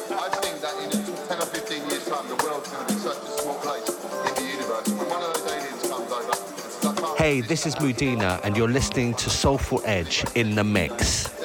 I think that in 10 or 15 years' time, the world's going to be such a small place in the universe. When one of those aliens comes over, Hey, this is Mudina, and you're listening to Soulful Edge in the Mix.